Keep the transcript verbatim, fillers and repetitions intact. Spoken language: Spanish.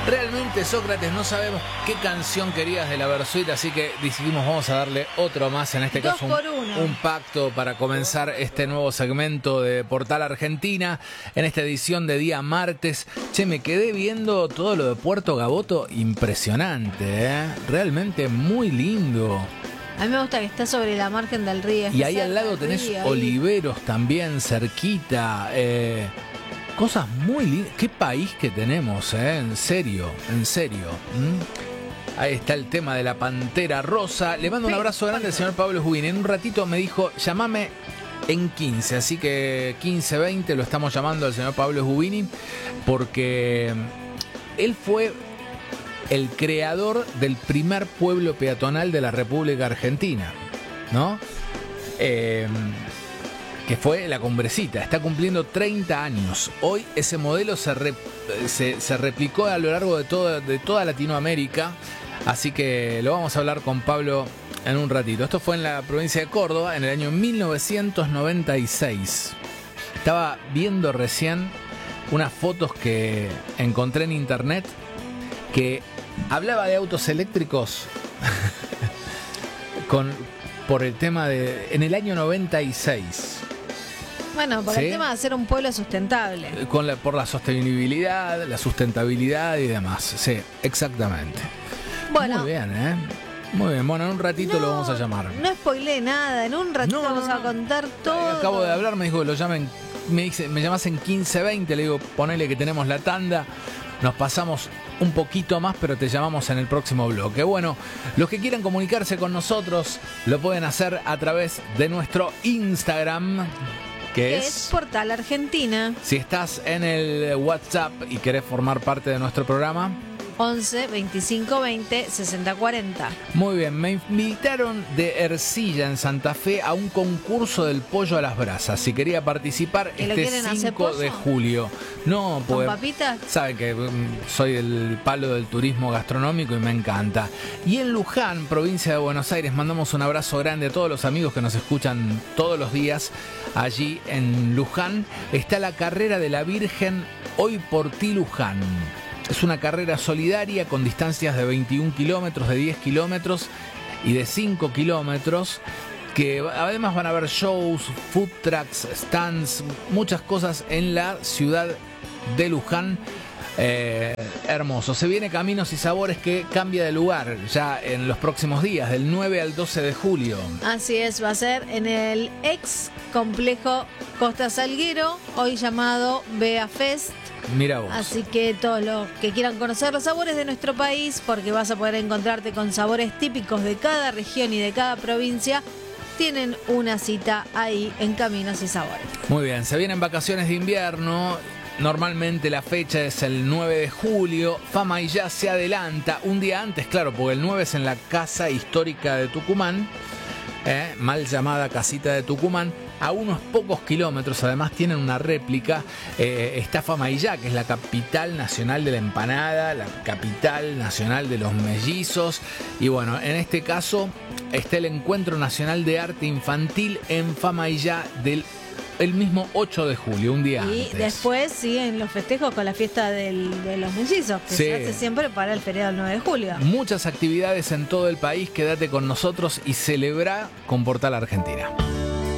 Realmente, Sócrates, no sabemos qué canción querías de la Versuit, así que decidimos vamos a darle otro más, en este Dos caso un, por uno. un pacto para comenzar este nuevo segmento de Portal Argentina, en esta edición de día martes. Che, me quedé viendo todo lo de Puerto Gaboto, impresionante, ¿eh? Realmente muy lindo. A mí me gusta que está sobre la margen del río. Y ahí al lado tenés río, oliveros también, cerquita. Eh, cosas muy lindas. Qué país que tenemos, eh, en serio, en serio. ¿Mm? Ahí está el tema de la Pantera Rosa. Le mando un abrazo grande al señor Pablo Jubín. En un ratito me dijo, llamame en quince. Así que quince veinte lo estamos llamando al señor Pablo Jubini, porque él fue el creador del primer pueblo peatonal de la República Argentina, ¿no? Eh, que fue La Cumbrecita. Está cumpliendo treinta años. Hoy ese modelo se, re, se, se replicó a lo largo de, todo, de toda Latinoamérica. Así que lo vamos a hablar con Pablo en un ratito. Esto fue en la provincia de Córdoba en el año mil novecientos noventa y seis. Estaba viendo recién unas fotos que encontré en internet que hablaba de autos eléctricos con, por el tema de... en el año noventa y seis. Bueno, por ¿Sí? el tema de ser un pueblo sustentable. Con la, por la sostenibilidad, la sustentabilidad y demás. Sí, exactamente. Bueno, muy bien, ¿eh? Muy bien. Bueno, en un ratito no, lo vamos a llamar. No spoileé nada. En un ratito No, no, vamos no. a contar todo. Acabo de hablar, me dijo que lo llamen. Me dice, me llamas en quince veinte. Le digo, ponele que tenemos la tanda. Nos pasamos un poquito más, pero te llamamos en el próximo bloque. Bueno, los que quieran comunicarse con nosotros lo pueden hacer a través de nuestro Instagram, que Que es... es Portal Argentina. Si estás en el WhatsApp y querés formar parte de nuestro programa... once veinticinco veinte sesenta cuarenta. Muy bien, me invitaron de Ercilla en Santa Fe a un concurso del pollo a las brasas. Si quería participar ¿Que lo este quieren hacer cinco pollo? de julio. No, ¿Con pues papitas? saben que mm, soy el palo del turismo gastronómico y me encanta. Y en Luján, provincia de Buenos Aires, mandamos un abrazo grande a todos los amigos que nos escuchan todos los días. Allí en Luján está la carrera de la Virgen Hoy por Ti Luján. Es una carrera solidaria con distancias de veintiún kilómetros, de diez kilómetros y de cinco kilómetros, que además van a haber shows, food trucks, stands, muchas cosas en la ciudad de Luján. Eh, hermoso. Se viene Caminos y Sabores, que cambia de lugar ya en los próximos días, del nueve al doce de julio. Así es, va a ser en el ex complejo Costa Salguero, hoy llamado Bea Fest. Mira vos. Así que todos los que quieran conocer los sabores de nuestro país, porque vas a poder encontrarte con sabores típicos de cada región y de cada provincia, tienen una cita ahí en Caminos y Sabores. Muy bien, se vienen vacaciones de invierno. Normalmente la fecha es el nueve de julio. Fama y Jazz se adelanta un día antes, claro, porque el nueve es en la Casa Histórica de Tucumán, eh, mal llamada Casita de Tucumán. A unos pocos kilómetros, además tienen una réplica, eh, está Fama y Jazz, que es la capital nacional de la empanada, la capital nacional de los mellizos. Y bueno, en este caso está el Encuentro Nacional de Arte Infantil en Fama y Jazz del el mismo ocho de julio, un día Y antes. después siguen los festejos con la fiesta del, de los mellizos, que Sí. se hace siempre para el feriado del nueve de julio. Muchas actividades en todo el país, quédate con nosotros y celebra con Portal Argentina.